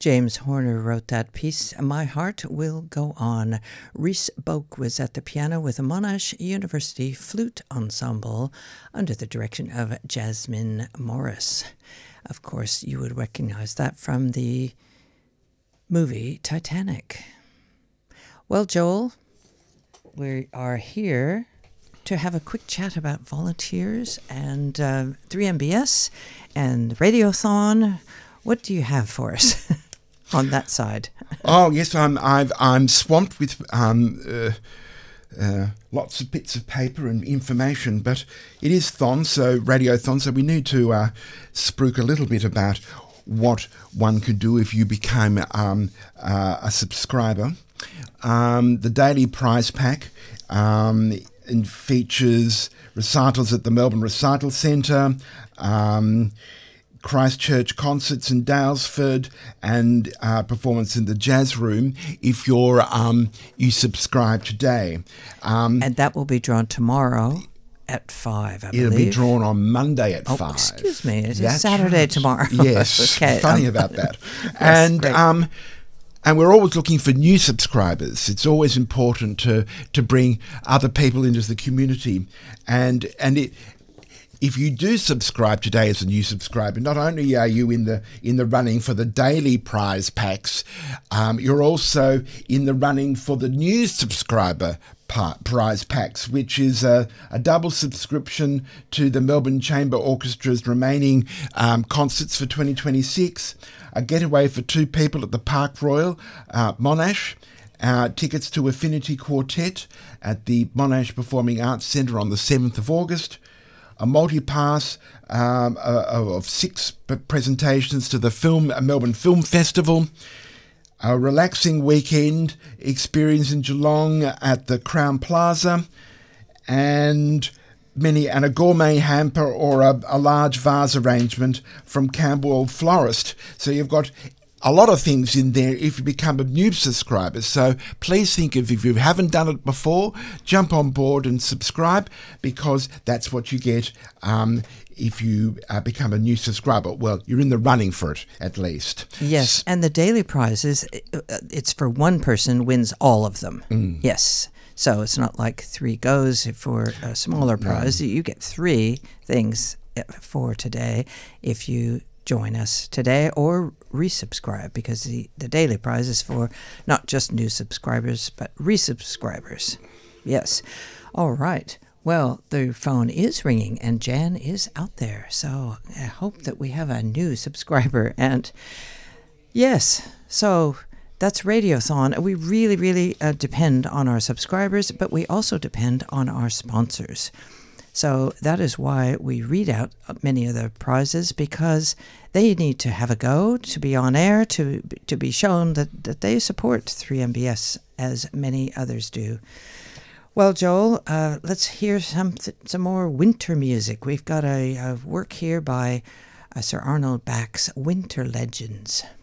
James Horner wrote that piece, My Heart Will Go On. Rhys Boak was at the piano with the Monash University Flute Ensemble under the direction of Jasmine Morris. Of course, you would recognize that from the movie Titanic. Well, Joel, we are here to have a quick chat about volunteers and 3MBS and Radiothon. What do you have for us on that side? Oh yes, I'm swamped with lots of bits of paper and information, but it is Thon, so Radiothon, so we need to spruik a little bit about what one could do if you became a subscriber. The daily prize pack and features recitals at the Melbourne Recital Centre, Christchurch concerts in Daylesford, and performance in the Jazz Room if you subscribe today. And that will be drawn tomorrow at 5, I believe. It'll be drawn on Monday at 5. Excuse me, it is Saturday tomorrow. Yes, okay, funny about that. Yes, and we're always looking for new subscribers. It's always important to bring other people into the community. And if you do subscribe today as a new subscriber, not only are you in the running for the daily prize packs, you're also in the running for the new subscriber prize packs, which is a double subscription to the Melbourne Chamber Orchestra's remaining concerts for 2026, a getaway for 2 people at the Park Royal, Monash, tickets to Affinity Quartet at the Monash Performing Arts Centre on the 7th of August, a multi-pass of 6 presentations to the Melbourne Film Festival, a relaxing weekend experience in Geelong at the Crown Plaza, and a gourmet hamper or a large vase arrangement from Camberwell Florist. So you've got a lot of things in there if you become a new subscriber. So please think of, if you haven't done it before, jump on board and subscribe, because that's what you get if you become a new subscriber. Well, you're in the running for it, at least. Yes, and the daily prizes, it's for one person wins all of them. Yes. So it's not like 3 goes for a smaller prize. No. You get 3 things for today if you join us today or resubscribe, because the daily prize is for not just new subscribers but resubscribers. Yes. All right. Well, the phone is ringing and Jan is out there, so I hope that we have a new subscriber. And yes, so that's Radiothon. We really, really depend on our subscribers, but we also depend on our sponsors. So that is why we read out many of the prizes, because they need to have a go, to be on air, to be shown that they support 3MBS as many others do. Well, Joel, let's hear some more winter music. We've got a work here by Sir Arnold Back's Winter Legends.